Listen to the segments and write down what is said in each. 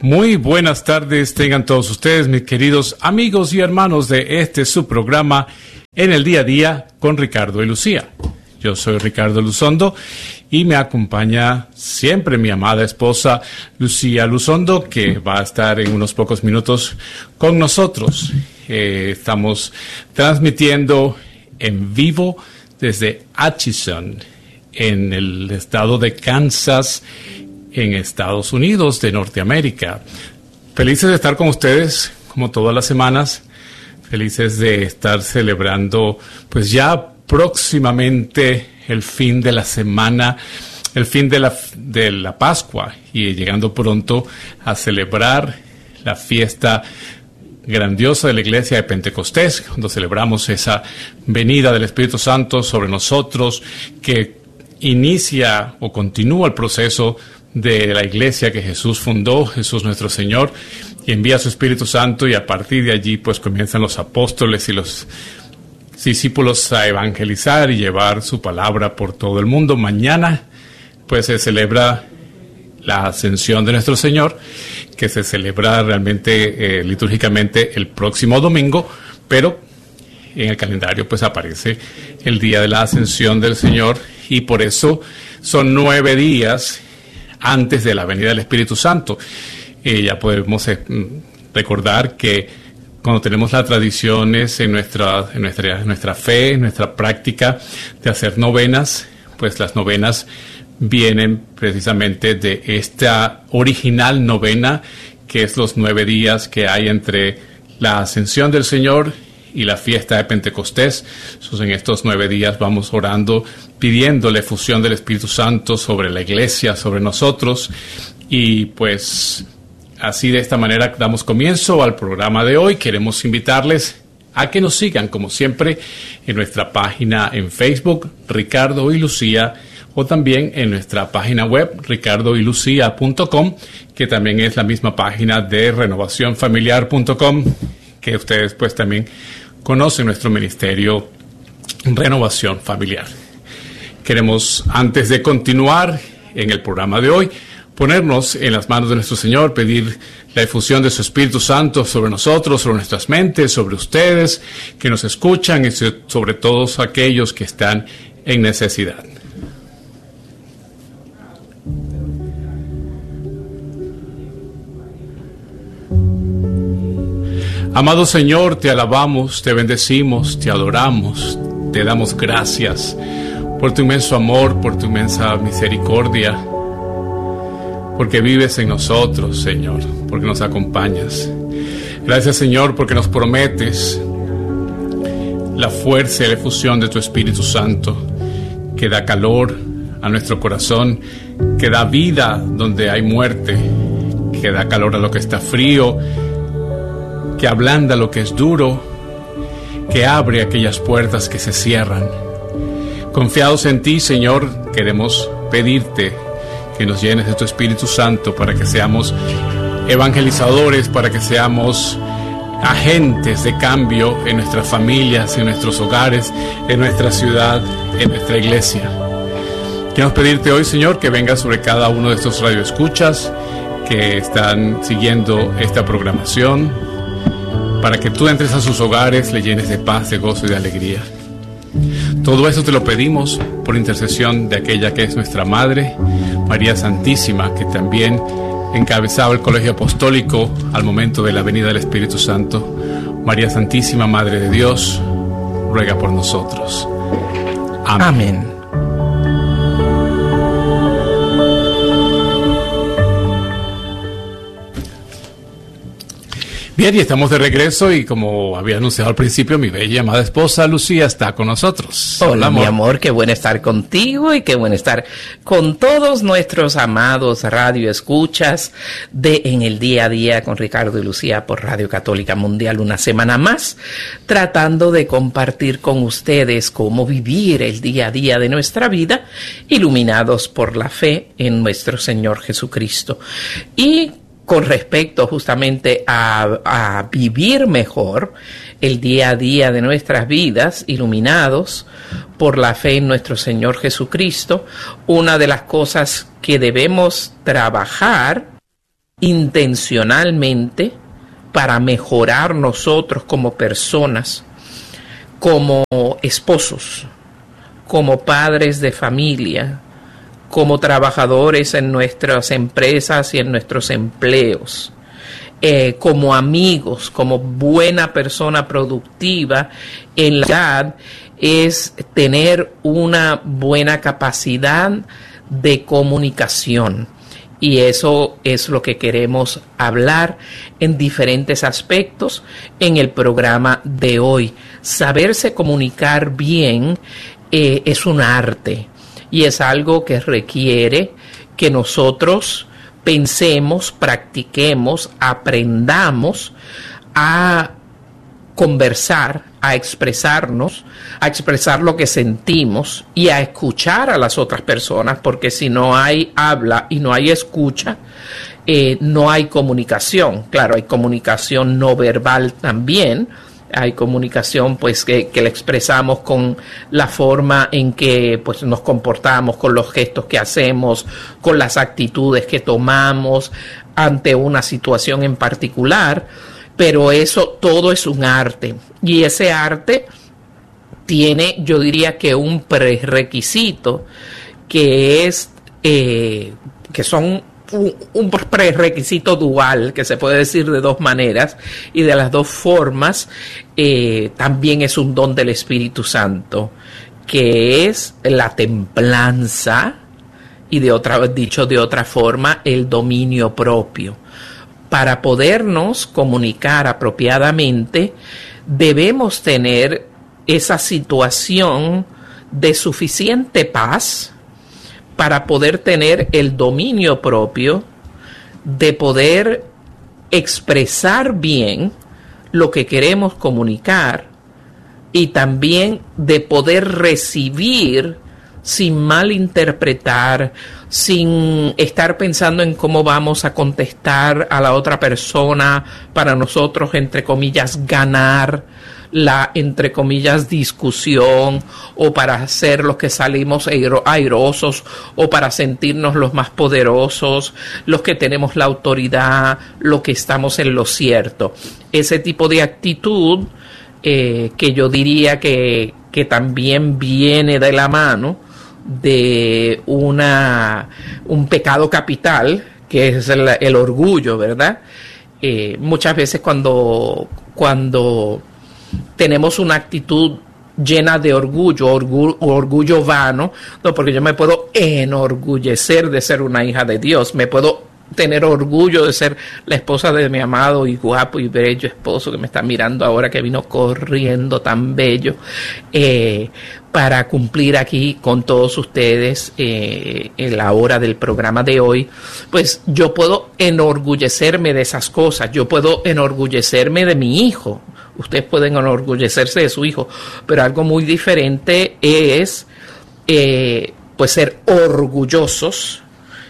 Muy buenas tardes tengan todos ustedes, mis queridos amigos y hermanos de su programa En el Día a Día con Ricardo y Lucía. Yo soy Ricardo Luzondo y me acompaña siempre mi amada esposa Lucía Luzondo, que va a estar en unos pocos minutos con nosotros. Estamos transmitiendo en vivo desde Atchison, en el estado de Kansas, en Estados Unidos de Norteamérica. Felices de estar con ustedes, como todas las semanas. Felices de estar celebrando, pues ya próximamente el fin de la semana, el fin de la Pascua, y llegando pronto a celebrar la fiesta grandiosa de la Iglesia de Pentecostés, cuando celebramos esa venida del Espíritu Santo sobre nosotros, que inicia o continúa el proceso de la Iglesia que Jesús fundó, Jesús nuestro Señor, y envía su Espíritu Santo, y a partir de allí pues comienzan los apóstoles y los discípulos a evangelizar y llevar su palabra por todo el mundo. Mañana pues se celebra la ascensión de nuestro Señor, que se celebra realmente litúrgicamente el próximo domingo, pero en el calendario pues aparece el día de la ascensión del Señor, y por eso son 9 días antes de la venida del Espíritu Santo. Ya podemos recordar que cuando tenemos las tradiciones en nuestra fe, en nuestra práctica de hacer novenas, pues las novenas vienen precisamente de esta original novena, que es los 9 días que hay entre la ascensión del Señor y la fiesta de Pentecostés. Entonces, en estos 9 días vamos orando, pidiendo la efusión del Espíritu Santo sobre la Iglesia, sobre nosotros, y pues así, de esta manera damos comienzo al programa de hoy. Queremos invitarles a que nos sigan, como siempre, en nuestra página en Facebook, Ricardo y Lucía, o también en nuestra página web, ricardoylucia.com, que también es la misma página de renovacionfamiliar.com, que ustedes pues también conocen nuestro ministerio Renovación Familiar. Queremos, antes de continuar en el programa de hoy, ponernos en las manos de nuestro Señor, pedir la efusión de su Espíritu Santo sobre nosotros, sobre nuestras mentes, sobre ustedes que nos escuchan, y sobre todos aquellos que están en necesidad. Amado Señor, te alabamos, te bendecimos, te adoramos, te damos gracias por tu inmenso amor, por tu inmensa misericordia, porque vives en nosotros, Señor, porque nos acompañas. Gracias, Señor, porque nos prometes la fuerza y la efusión de tu Espíritu Santo, que da calor a nuestro corazón, que da vida donde hay muerte, que da calor a lo que está frío, que ablanda lo que es duro, que abre aquellas puertas que se cierran. Confiados en ti, Señor, queremos pedirte que nos llenes de tu Espíritu Santo para que seamos evangelizadores, para que seamos agentes de cambio en nuestras familias, en nuestros hogares, en nuestra ciudad, en nuestra iglesia. Queremos pedirte hoy, Señor, que vengas sobre cada uno de estos radioescuchas que están siguiendo esta programación, para que tú entres a sus hogares, le llenes de paz, de gozo y de alegría. Todo eso te lo pedimos por intercesión de aquella que es nuestra Madre, María Santísima, que también encabezaba el colegio apostólico al momento de la venida del Espíritu Santo. María Santísima, Madre de Dios, ruega por nosotros. Amén. Amén. Bien, y estamos de regreso, y como había anunciado al principio, mi bella y amada esposa Lucía está con nosotros. Hola, mi amor, qué bueno estar contigo y qué bueno estar con todos nuestros amados radioescuchas de En el Día a Día con Ricardo y Lucía por Radio Católica Mundial, una semana más, tratando de compartir con ustedes cómo vivir el día a día de nuestra vida, iluminados por la fe en nuestro Señor Jesucristo. Y con respecto justamente a vivir mejor el día a día de nuestras vidas, iluminados por la fe en nuestro Señor Jesucristo, una de las cosas que debemos trabajar intencionalmente para mejorar nosotros como personas, como esposos, como padres de familia, como trabajadores en nuestras empresas y en nuestros empleos, como amigos, como buena persona productiva en la edad, es tener una buena capacidad de comunicación. Y eso es lo que queremos hablar en diferentes aspectos en el programa de hoy. Saberse comunicar bien es un arte y es algo que requiere que nosotros pensemos, practiquemos, aprendamos a conversar, a expresarnos, a expresar lo que sentimos y a escuchar a las otras personas, porque si no hay habla y no hay escucha, no hay comunicación. Claro, hay comunicación no verbal también, hay comunicación pues que la expresamos con la forma en que pues nos comportamos, con los gestos que hacemos, con las actitudes que tomamos ante una situación en particular. Pero eso todo es un arte, y ese arte tiene, yo diría que un prerequisito que es que son un prerequisito dual, que se puede decir de dos maneras, y de las dos formas también es un don del Espíritu Santo, que es la templanza y dicho de otra forma, el dominio propio. Para podernos comunicar apropiadamente, debemos tener esa situación de suficiente paz para poder tener el dominio propio, de poder expresar bien lo que queremos comunicar y también de poder recibir sin malinterpretar, sin estar pensando en cómo vamos a contestar a la otra persona para nosotros, entre comillas, ganar la, entre comillas, discusión, o para hacer los que salimos airosos, o para sentirnos los más poderosos, los que tenemos la autoridad, los que estamos en lo cierto. Ese tipo de actitud que yo diría que también viene de la mano de un pecado capital, que es el orgullo, ¿verdad? Muchas veces cuando tenemos una actitud llena de orgullo vano, no, porque yo me puedo enorgullecer de ser una hija de Dios, me puedo tener orgullo de ser la esposa de mi amado y guapo y bello esposo que me está mirando ahora, que vino corriendo tan bello para cumplir aquí con todos ustedes en la hora del programa de hoy. Pues yo puedo enorgullecerme de esas cosas, yo puedo enorgullecerme de mi hijo, ustedes pueden enorgullecerse de su hijo, pero algo muy diferente es pues ser orgullosos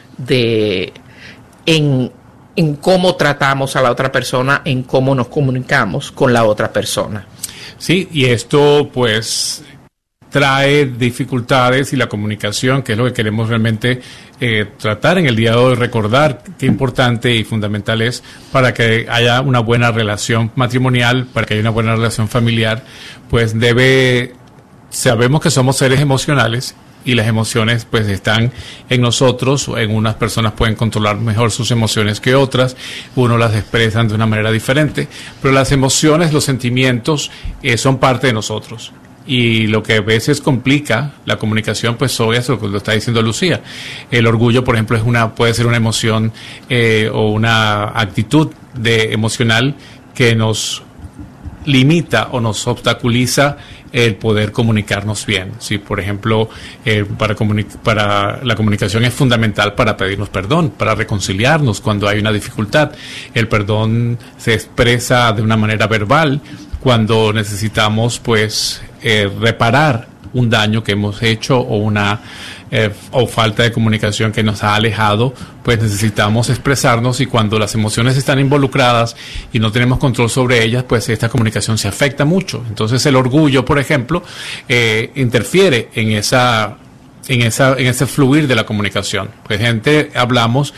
en cómo tratamos a la otra persona, en cómo nos comunicamos con la otra persona. Sí, y esto pues trae dificultades, y la comunicación, que es lo que queremos realmente tratar en el día de hoy, recordar qué importante y fundamental es para que haya una buena relación matrimonial, para que haya una buena relación familiar, pues sabemos que somos seres emocionales, y las emociones pues están en nosotros. En unas personas pueden controlar mejor sus emociones que otras, unos las expresan de una manera diferente, pero las emociones, los sentimientos son parte de nosotros. Y lo que a veces complica la comunicación, pues hoy es lo que lo está diciendo Lucía. El orgullo, por ejemplo, puede ser una emoción o una actitud emocional que nos limita o nos obstaculiza el poder comunicarnos bien. Si, por ejemplo, para la comunicación es fundamental para pedirnos perdón, para reconciliarnos cuando hay una dificultad. El perdón se expresa de una manera verbal cuando necesitamos pues reparar un daño que hemos hecho o falta de comunicación que nos ha alejado, pues necesitamos expresarnos, y cuando las emociones están involucradas y no tenemos control sobre ellas, pues esta comunicación se afecta mucho. Entonces el orgullo, por ejemplo, interfiere en ese fluir de la comunicación. Pues hablamos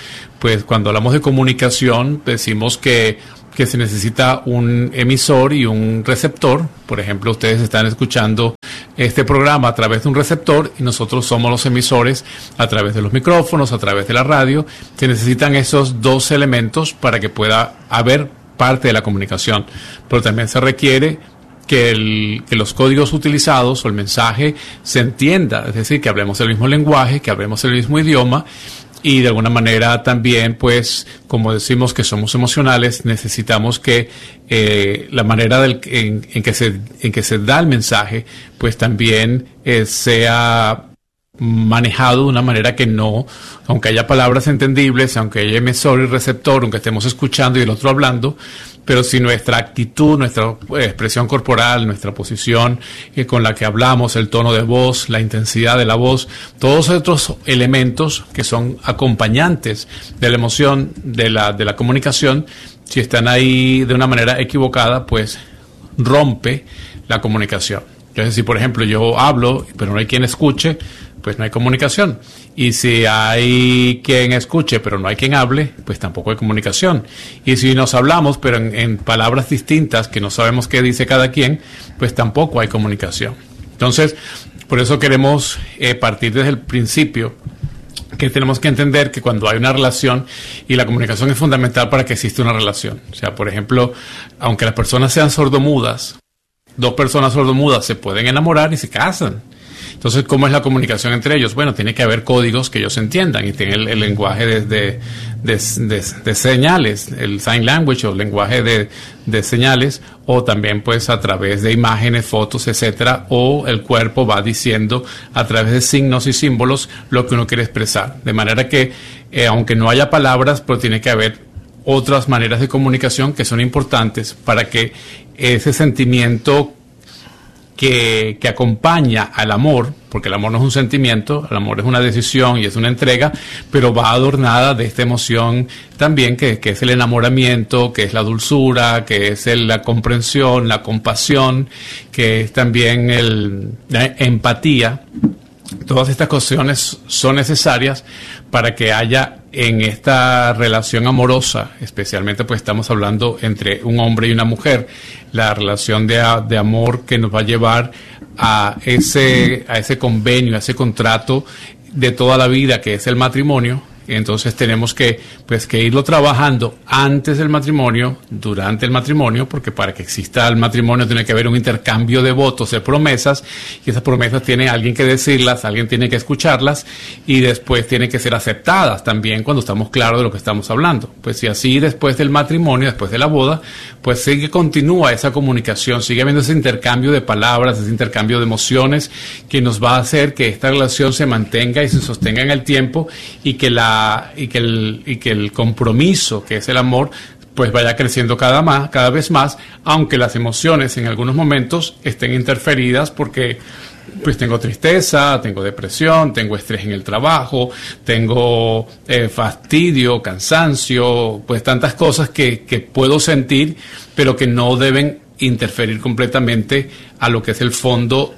pues cuando hablamos de comunicación decimos que se necesita un emisor y un receptor. Por ejemplo, ustedes están escuchando este programa a través de un receptor y nosotros somos los emisores a través de los micrófonos, a través de la radio. Se necesitan esos dos elementos para que pueda haber parte de la comunicación, pero también se requiere que los códigos utilizados o el mensaje se entienda, es decir, que hablemos el mismo lenguaje, que hablemos el mismo idioma. Y de alguna manera también, pues, como decimos que somos emocionales, necesitamos que la manera en que se da el mensaje, pues también sea manejado de una manera que no, aunque haya palabras entendibles, aunque haya emisor y receptor, aunque estemos escuchando y el otro hablando, pero si nuestra actitud, nuestra expresión corporal, nuestra posición con la que hablamos, el tono de voz, la intensidad de la voz, todos otros elementos que son acompañantes de la emoción, de la comunicación, si están ahí de una manera equivocada, pues rompe la comunicación. Entonces, si por ejemplo yo hablo, pero no hay quien escuche, pues no hay comunicación. Y si hay quien escuche, pero no hay quien hable, pues tampoco hay comunicación. Y si nos hablamos, pero en palabras distintas, que no sabemos qué dice cada quien, pues tampoco hay comunicación. Entonces, por eso queremos partir desde el principio, que tenemos que entender que cuando hay una relación, y la comunicación es fundamental para que exista una relación. O sea, por ejemplo, aunque las personas sean sordomudas, dos personas sordomudas se pueden enamorar y se casan. Entonces, ¿cómo es la comunicación entre ellos? Bueno, tiene que haber códigos que ellos entiendan y tienen el lenguaje de señales, el sign language o el lenguaje de señales, o también pues a través de imágenes, fotos, etcétera, o el cuerpo va diciendo a través de signos y símbolos lo que uno quiere expresar. De manera que, aunque no haya palabras, pero tiene que haber otras maneras de comunicación que son importantes para que ese sentimiento que acompaña al amor, porque el amor no es un sentimiento, el amor es una decisión y es una entrega, pero va adornada de esta emoción también que es el enamoramiento, que es la dulzura, que es la comprensión, la compasión, que es también la empatía. Todas estas cuestiones son necesarias para que haya en esta relación amorosa, especialmente pues estamos hablando entre un hombre y una mujer, la relación de amor que nos va a llevar a ese convenio, a ese contrato de toda la vida que es el matrimonio. Entonces tenemos que irlo trabajando antes del matrimonio, durante el matrimonio, porque para que exista el matrimonio tiene que haber un intercambio de votos, de promesas, y esas promesas tiene alguien que decirlas, alguien tiene que escucharlas, y después tienen que ser aceptadas también cuando estamos claros de lo que estamos hablando. Pues si así después del matrimonio, después de la boda, pues continúa esa comunicación, sigue habiendo ese intercambio de palabras, ese intercambio de emociones que nos va a hacer que esta relación se mantenga y se sostenga en el tiempo, y que el compromiso, que es el amor, pues vaya creciendo cada vez más, aunque las emociones en algunos momentos estén interferidas, porque pues tengo tristeza, tengo depresión, tengo estrés en el trabajo, tengo fastidio, cansancio, pues tantas cosas que puedo sentir, pero que no deben interferir completamente a lo que es el fondo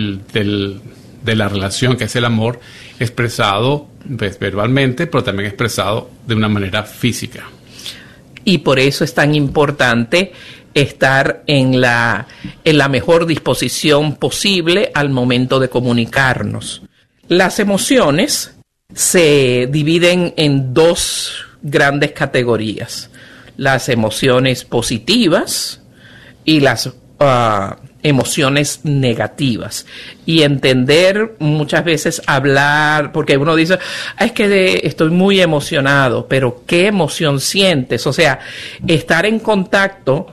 de la relación, que es el amor, expresado pues, verbalmente, pero también expresado de una manera física. Y por eso es tan importante estar en la mejor disposición posible al momento de comunicarnos. Las emociones se dividen en dos grandes categorías: las emociones positivas y las emociones negativas. Y entender, muchas veces hablar, porque uno dice, es que estoy muy emocionado, pero ¿qué emoción sientes? O sea, estar en contacto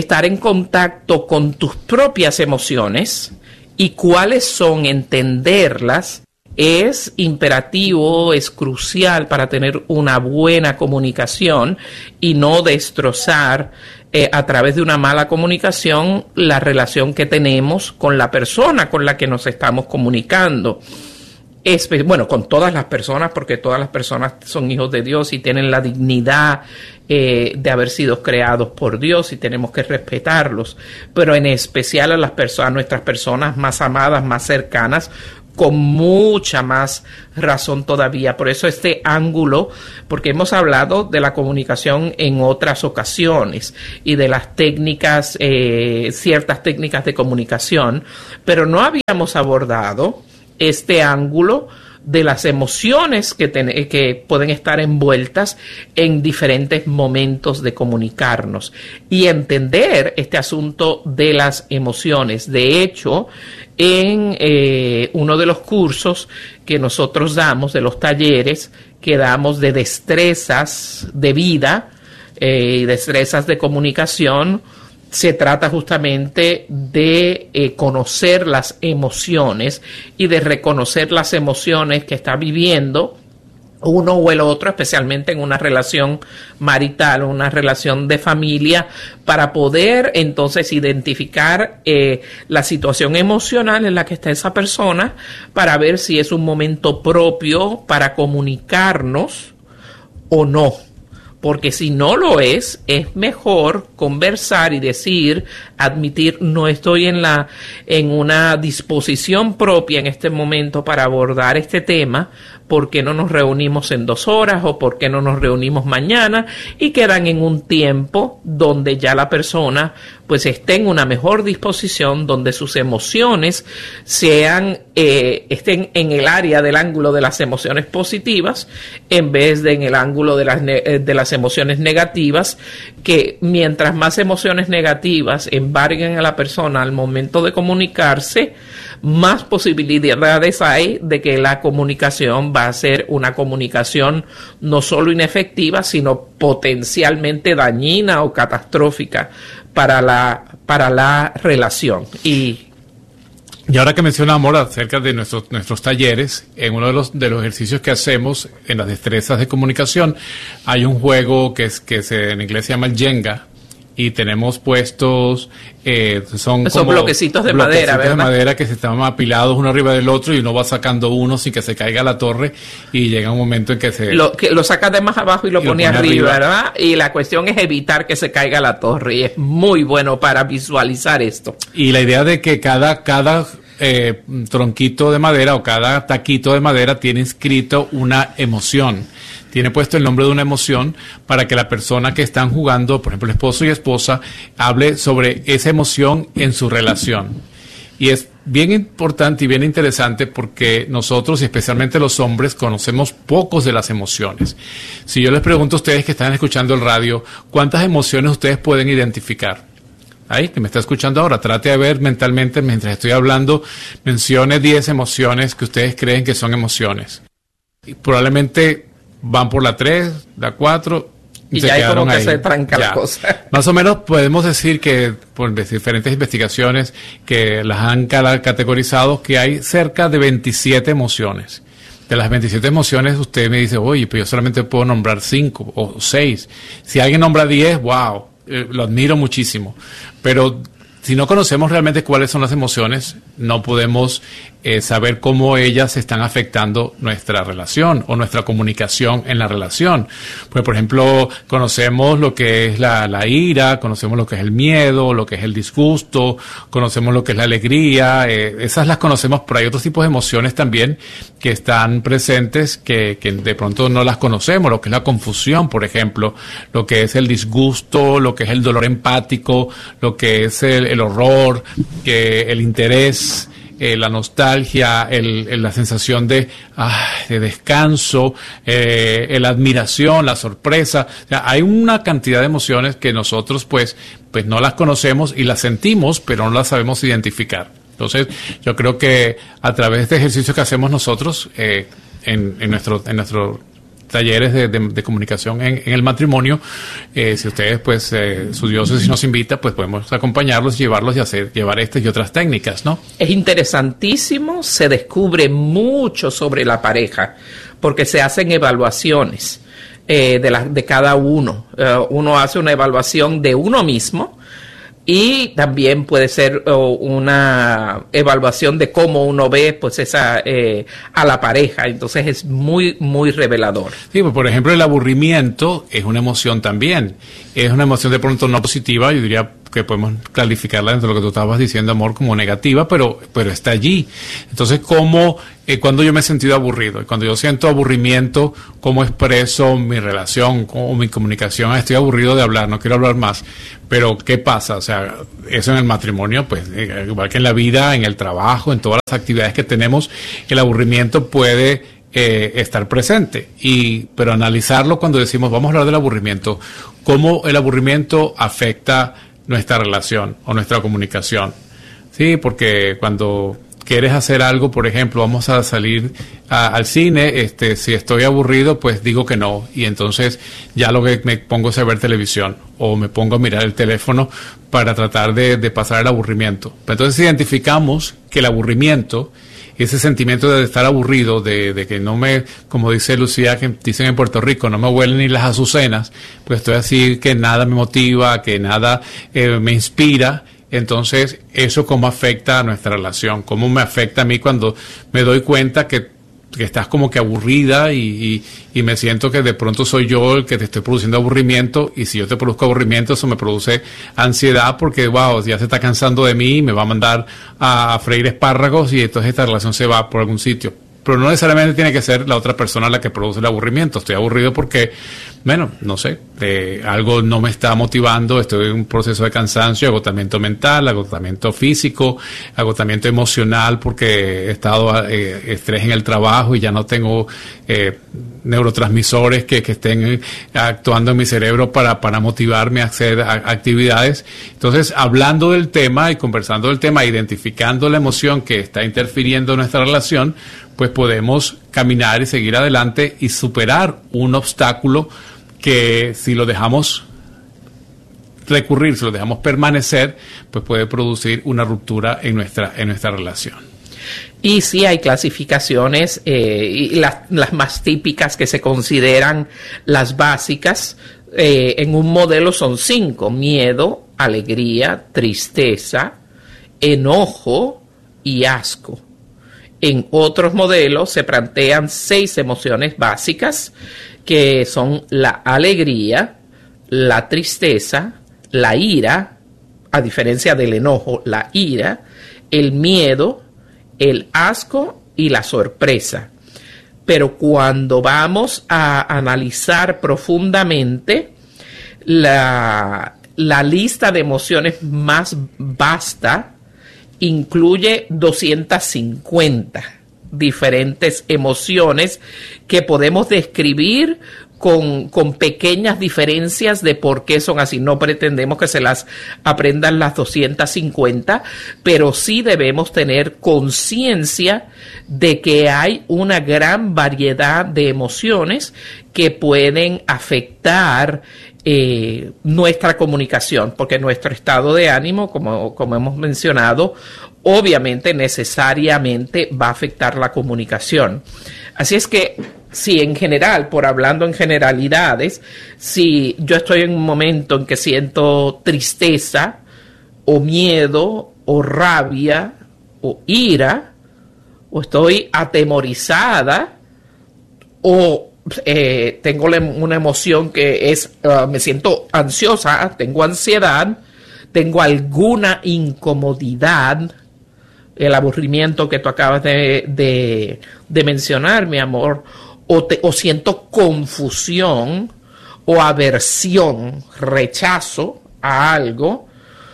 con tus propias emociones y cuáles son, entenderlas, es imperativo, es crucial para tener una buena comunicación y no destrozar a través de una mala comunicación la relación que tenemos con la persona con la que nos estamos comunicando. Bueno, con todas las personas, porque todas las personas son hijos de Dios y tienen la dignidad de haber sido creados por Dios, y tenemos que respetarlos, pero en especial a nuestras personas más amadas, más cercanas, con mucha más razón todavía. Por eso este ángulo, porque hemos hablado de la comunicación en otras ocasiones y de las técnicas, ciertas técnicas de comunicación, pero no habíamos abordado este ángulo de las emociones que pueden estar envueltas en diferentes momentos de comunicarnos y entender este asunto de las emociones. De hecho, en uno de los cursos que nosotros damos, de los talleres que damos de destrezas de vida y destrezas de comunicación, se trata justamente de conocer las emociones y de reconocer las emociones que está viviendo uno o el otro, especialmente en una relación marital o una relación de familia, para poder entonces identificar la situación emocional en la que está esa persona, para ver si es un momento propio para comunicarnos o no. Porque si no lo es mejor conversar y decir, admitir, no estoy en una disposición propia en este momento para abordar este tema, ¿por qué no nos reunimos en 2 horas o por qué no nos reunimos mañana? Y quedan en un tiempo donde ya la persona pues esté en una mejor disposición, donde sus emociones estén en el área del ángulo de las emociones positivas en vez de en el ángulo de las emociones negativas, que mientras más emociones negativas embarguen a la persona al momento de comunicarse, más posibilidades hay de que la comunicación va a ser una comunicación no solo inefectiva, sino potencialmente dañina o catastrófica para la relación. Y ahora que menciona Amor acerca de nuestros talleres, en uno de los ejercicios que hacemos en las destrezas de comunicación, hay un juego que en inglés se llama el Jenga, y tenemos puestos, son bloquecitos de madera, ¿verdad? De madera que se están apilados uno arriba del otro y uno va sacando uno sin que se caiga la torre, y llega un momento en que lo sacas de más abajo y lo pone arriba, ¿verdad? Y la cuestión es evitar que se caiga la torre, y es muy bueno para visualizar esto. Y la idea de que cada tronquito de madera o cada taquito de madera tiene inscrito una emoción. Tiene puesto el nombre de una emoción para que la persona que están jugando, por ejemplo, esposo y esposa, hable sobre esa emoción en su relación. Y es bien importante y bien interesante porque nosotros, y especialmente los hombres, conocemos pocos de las emociones. Si yo les pregunto a ustedes que están escuchando el radio, ¿cuántas emociones ustedes pueden identificar? Ahí, que me está escuchando ahora, trate de ver mentalmente, mientras estoy hablando, mencione 10 emociones que ustedes creen que son emociones. Y probablemente van por la 3, la 4 y ya hay como que se tranca la cosa. Más o menos podemos decir que por diferentes investigaciones que las han categorizado, que hay cerca de 27 emociones. De las 27 emociones usted me dice, oye, pero yo solamente puedo nombrar 5 o 6. Si alguien nombra 10, wow, lo admiro muchísimo. Pero si no conocemos realmente cuáles son las emociones, no podemos saber cómo ellas están afectando nuestra relación o nuestra comunicación en la relación. Pues, por ejemplo, conocemos lo que es la ira, conocemos lo que es el miedo, lo que es el disgusto, conocemos lo que es la alegría, esas las conocemos, pero hay otros tipos de emociones también que están presentes que de pronto no las conocemos, lo que es la confusión, por ejemplo, lo que es el disgusto, lo que es el dolor empático, lo que es el horror, el interés, la nostalgia, la sensación de descanso, la admiración, la sorpresa. O sea, hay una cantidad de emociones que nosotros pues no las conocemos y las sentimos, pero no las sabemos identificar. Entonces, yo creo que a través de este ejercicio que hacemos nosotros en nuestro talleres de comunicación en el matrimonio, si ustedes pues su diócesis nos invita, pues podemos acompañarlos, llevarlos y llevar estas y otras técnicas, ¿no? Es interesantísimo, se descubre mucho sobre la pareja porque se hacen evaluaciones de cada uno. Uno hace una evaluación de uno mismo y también puede ser una evaluación de cómo uno ve pues a la pareja. Entonces es muy, muy revelador. Sí, pues por ejemplo el aburrimiento es una emoción también. Es una emoción de pronto no positiva, yo diría que podemos calificarla dentro de lo que tú estabas diciendo, amor, como negativa, pero está allí. Entonces, ¿cómo, cuando yo me he sentido aburrido? Y cuando yo siento aburrimiento, ¿cómo expreso mi relación o mi comunicación? Estoy aburrido de hablar, no quiero hablar más. Pero, ¿qué pasa? O sea, eso en el matrimonio, pues, igual que en la vida, en el trabajo, en todas las actividades que tenemos, el aburrimiento puede estar presente, pero analizarlo cuando decimos vamos a hablar del aburrimiento, cómo el aburrimiento afecta nuestra relación o nuestra comunicación, sí, porque cuando quieres hacer algo, por ejemplo, vamos a salir al cine, si estoy aburrido, pues digo que no, y entonces ya lo que me pongo es a ver televisión o me pongo a mirar el teléfono para tratar de pasar el aburrimiento. Entonces identificamos que el aburrimiento, ese sentimiento de estar aburrido, de que no me, como dice Lucía, que dicen en Puerto Rico, no me huelen ni las azucenas, pues estoy así que nada me motiva, que nada me inspira. Entonces, ¿eso cómo afecta a nuestra relación? ¿Cómo me afecta a mí cuando me doy cuenta que estás como que aburrida y me siento que de pronto soy yo el que te estoy produciendo aburrimiento, y si yo te produzco aburrimiento, eso me produce ansiedad porque, wow, ya se está cansando de mí y me va a mandar a freír espárragos y entonces esta relación se va por algún sitio? Pero no necesariamente tiene que ser la otra persona la que produce el aburrimiento. Estoy aburrido porque, bueno, no sé, algo no me está motivando, estoy en un proceso de cansancio, agotamiento mental, agotamiento físico, agotamiento emocional porque he estado estrés en el trabajo y ya no tengo neurotransmisores que estén actuando en mi cerebro para motivarme a hacer actividades. Entonces, hablando del tema y conversando del tema, identificando la emoción que está interfiriendo en nuestra relación, pues podemos caminar y seguir adelante y superar un obstáculo que si lo dejamos recurrir, si lo dejamos permanecer, pues puede producir una ruptura en nuestra relación. Y sí hay clasificaciones, y las más típicas que se consideran las básicas, en un modelo son 5: miedo, alegría, tristeza, enojo y asco. En otros modelos se plantean 6 emociones básicas, que son la alegría, la tristeza, la ira, a diferencia del enojo, la ira, el miedo, el asco y la sorpresa. Pero cuando vamos a analizar profundamente, la lista de emociones más vasta incluye 250 diferentes emociones que podemos describir con pequeñas diferencias de por qué son así. No pretendemos que se las aprendan las 250, pero sí debemos tener conciencia de que hay una gran variedad de emociones que pueden afectar nuestra comunicación, porque nuestro estado de ánimo, como hemos mencionado, obviamente necesariamente va a afectar la comunicación. Así es que si en general, hablando en generalidades, si yo estoy en un momento en que siento tristeza o miedo o rabia o ira, o estoy atemorizada, o tengo una emoción que es, me siento ansiosa, tengo ansiedad, tengo alguna incomodidad, el aburrimiento que tú acabas de mencionar, mi amor, o siento confusión o aversión, rechazo a algo,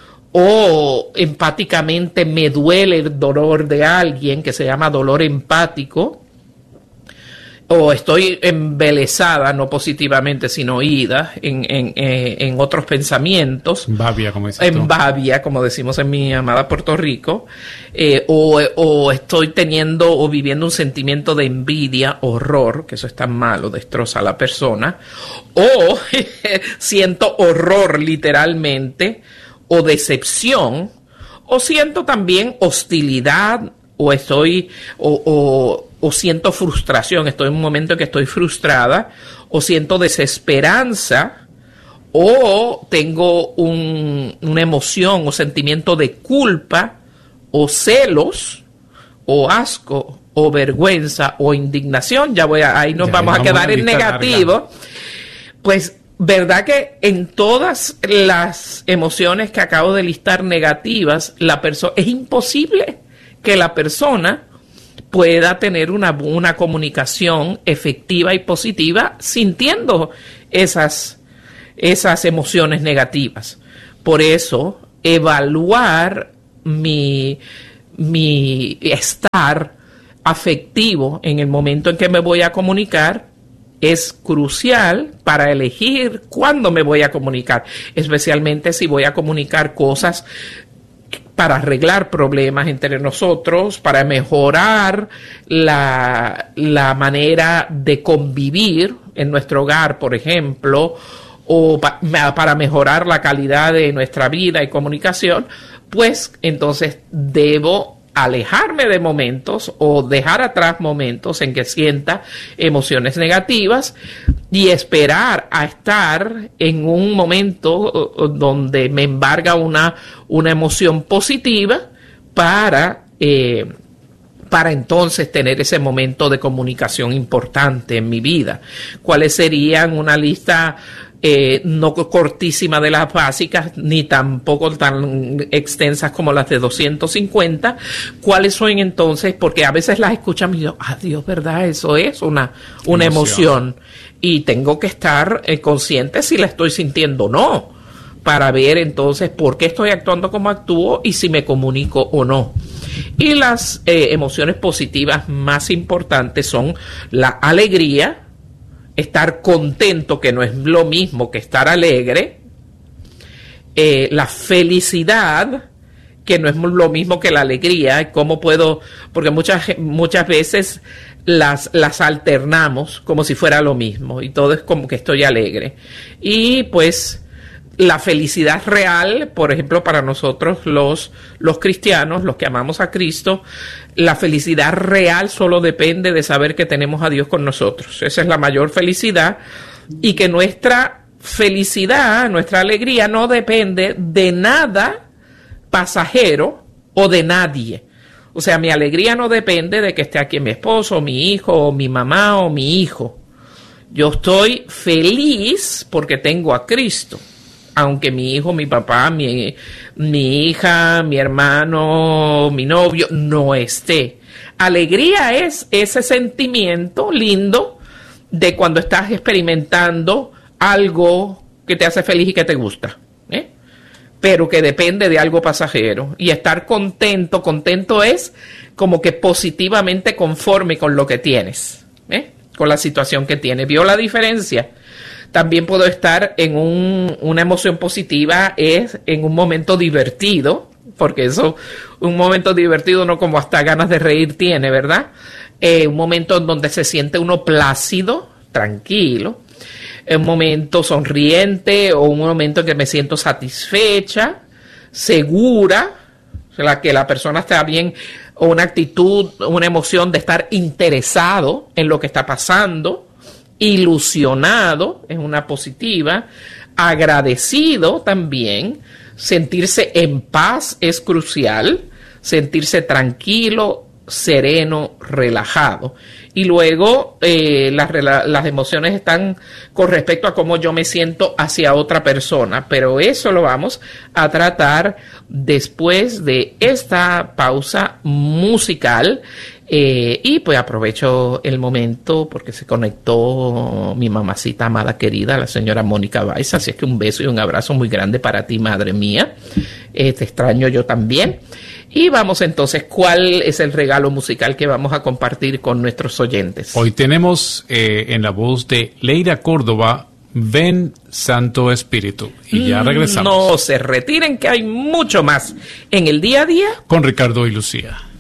o empáticamente me duele el dolor de alguien, que se llama dolor empático, o estoy embelesada, no positivamente, sino oída en otros pensamientos. Babia, como dices tú. En babia, como decimos en mi amada Puerto Rico. O estoy teniendo o viviendo un sentimiento de envidia, horror, que eso es tan malo, destroza a la persona. O siento horror literalmente, o decepción, o siento también hostilidad, o siento frustración, estoy en un momento en que estoy frustrada, o siento desesperanza, o tengo una emoción o sentimiento de culpa, o celos, o asco, o vergüenza, o indignación. Ahí nos vamos a quedar en negativo. Pues ¿verdad que en todas las emociones que acabo de listar negativas, es imposible que la persona pueda tener una comunicación efectiva y positiva sintiendo esas emociones negativas? Por eso, evaluar mi estar afectivo en el momento en que me voy a comunicar es crucial para elegir cuándo me voy a comunicar, especialmente si voy a comunicar cosas para arreglar problemas entre nosotros, para mejorar la manera de convivir en nuestro hogar, por ejemplo, o para mejorar la calidad de nuestra vida y comunicación, pues entonces debo alejarme de momentos o dejar atrás momentos en que sienta emociones negativas y esperar a estar en un momento donde me embarga una emoción positiva para entonces tener ese momento de comunicación importante en mi vida. ¿Cuáles serían una lista no cortísima de las básicas, ni tampoco tan extensas como las de 250? ¿Cuáles son entonces? Porque a veces las escuchan y digo, Dios, ¿verdad? Eso es una emoción. Y tengo que estar consciente si la estoy sintiendo o no, para ver entonces por qué estoy actuando como actúo y si me comunico o no. Y las emociones positivas más importantes son la alegría, estar contento, que no es lo mismo que estar alegre, la felicidad, que no es lo mismo que la alegría. ¿Cómo puedo? Porque muchas veces las alternamos como si fuera lo mismo y todo es como que estoy alegre. Y pues la felicidad real, por ejemplo, para nosotros los cristianos, los que amamos a Cristo, la felicidad real solo depende de saber que tenemos a Dios con nosotros. Esa es la mayor felicidad, y que nuestra felicidad, nuestra alegría no depende de nada pasajero o de nadie. O sea, mi alegría no depende de que esté aquí mi esposo, mi hijo, o mi mamá o mi hijo. Yo estoy feliz porque tengo a Cristo. Aunque mi hijo, mi papá, mi hija, mi hermano, mi novio no esté. Alegría es ese sentimiento lindo de cuando estás experimentando algo que te hace feliz y que te gusta, pero que depende de algo pasajero. Y estar contento es como que positivamente conforme con lo que tienes, con la situación que tienes. ¿Vio la diferencia? También puedo estar en una emoción positiva, es en un momento divertido, porque un momento divertido no como hasta ganas de reír tiene, ¿verdad? Un momento en donde se siente uno plácido, tranquilo, un momento sonriente, o un momento en que me siento satisfecha, segura, que la persona está bien, o una actitud, una emoción de estar interesado en lo que está pasando, ilusionado, es una positiva, agradecido también, sentirse en paz es crucial, sentirse tranquilo, sereno, relajado. Y luego las emociones están con respecto a cómo yo me siento hacia otra persona, pero eso lo vamos a tratar después de esta pausa musical. Y pues aprovecho el momento porque se conectó mi mamacita amada querida, la señora Mónica Baiza, así es que un beso y un abrazo muy grande para ti, madre mía. Te extraño yo también. Y vamos entonces, ¿cuál es el regalo musical que vamos a compartir con nuestros oyentes? Hoy tenemos en la voz de Leira Córdoba, Ven Santo Espíritu. Y ya regresamos. No se retiren, que hay mucho más en el día a día con Ricardo y Lucía.